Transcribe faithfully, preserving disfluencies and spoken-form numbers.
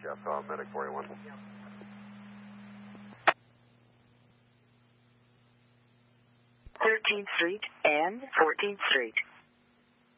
Jeff, uh, medic forty-one. thirteenth Street and fourteenth Street.